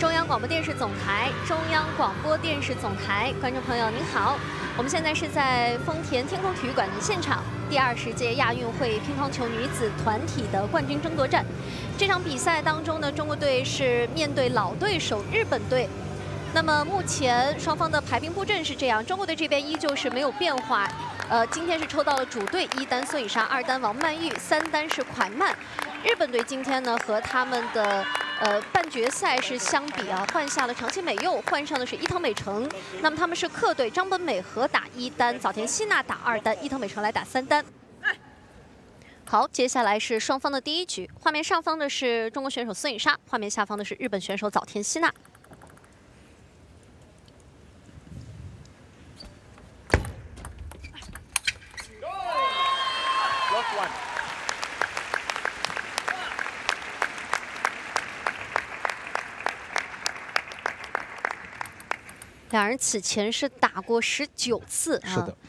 中央广播电视总台，中央广播电视总台，观众朋友您好，我们现在是在丰田天空体育馆的现场，第20届亚运会乒乓球女子团体的冠军争夺战。这场比赛当中呢，中国队是面对老对手日本队。那么目前双方的排兵布阵是这样，中国队这边依旧是没有变化。今天是抽到了主队1单孙颖莎，2单王曼玉，3单是蒯曼。日本队今天呢和他们的半决赛是相比啊，换下了长崎美柚，换上的是伊藤美诚。那么他们是客队，张本美和打1单，早田希娜打2单，伊藤美诚来打3单。好，接下来是双方的第一局，画面上方的是中国选手孙颖莎，画面下方的是日本选手早田希娜。 两人此前是打过19次啊，